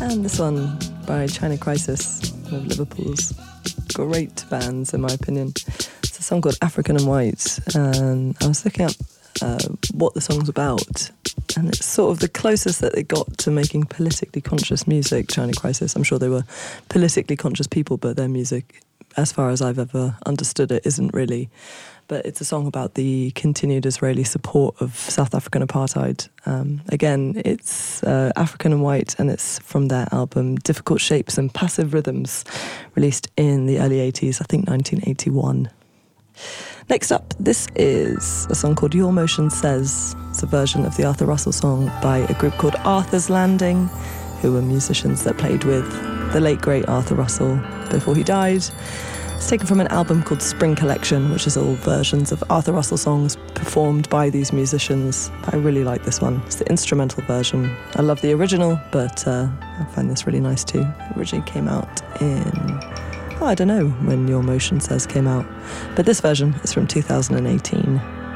And this one by China Crisis, one of Liverpool's great bands, in my opinion. It's a song called African and White, and I was looking up what the song's about, and it's sort of the closest that they got to making politically conscious music, China Crisis. I'm sure they were politically conscious people, but their music, as far as I've ever understood it, isn't really. But it's a song about the continued Israeli support of South African apartheid. Again, it's African and White, and it's from their album Difficult Shapes and Passive Rhythms, released in the early 80s, I think 1981. Next up, this is a song called Your Motion Says. It's a version of the Arthur Russell song by a group called Arthur's Landing, who were musicians that played with the late, great Arthur Russell before he died. It's taken from an album called Spring Collection, which is all versions of Arthur Russell songs performed by these musicians. I really like this one. It's the instrumental version. I love the original, but I find this really nice too. It originally came out in, I don't know when Your Motion Says came out, but this version is from 2018.